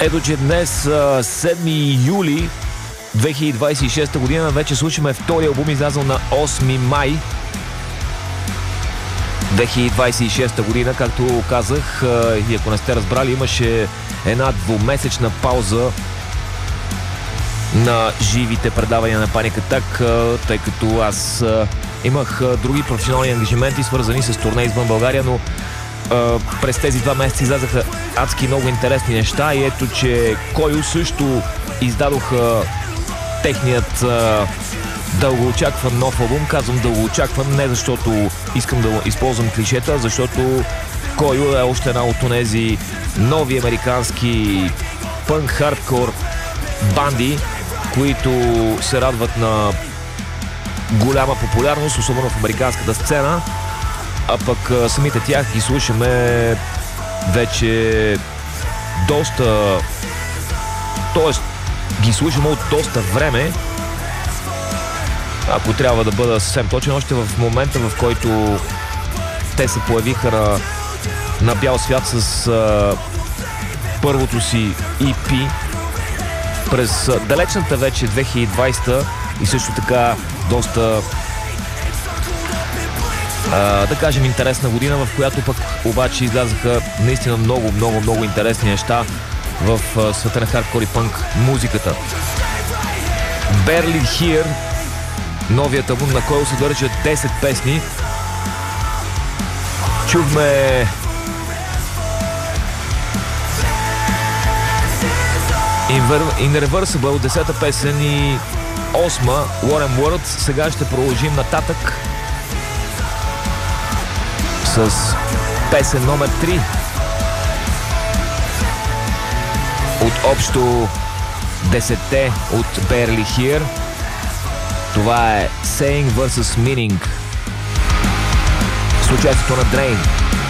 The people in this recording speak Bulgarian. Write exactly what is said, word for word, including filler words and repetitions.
Ето, че днес, седми юли две хиляди двадесет и шеста година, вече слушаме втори албум, излязъл на осми май две хиляди двадесет и шеста година. Както казах, и ако не сте разбрали, имаше една двумесечна пауза на живите предавания на Panic Attack, тъй като аз имах други професионални ангажименти, свързани с турне извън България, но през тези два месеца излязаха адски много интересни неща и ето, че Койо също издадоха техният а, дългоочакван нов албум. Казвам дългоочакван не защото искам да използвам клишета, защото Койо е още една от тези нови американски пънк-хардкор банди, които се радват на голяма популярност, особено в американската сцена, а пък самите тях ги слушаме вече доста, т.е. ги слушаме от доста време, ако трябва да бъда съвсем точен, още в момента, в който те се появиха на, на бял свят с а, първото си и пи през далечната вече две хиляди и двадесета и също така доста, а, да кажем, интересна година, в която пък обаче излязаха наистина много, много, много интересни неща в а, света на хардкор и пънк музиката. Barely Here, новият албум на Койо, съдържа десет песни. Чухме Irreversible, десета песен, и осма War and Words. Сега ще продължим нататък с песен номер три от общо десетте от Barely Here. Това е Saying versus Meaning с участието на Drain.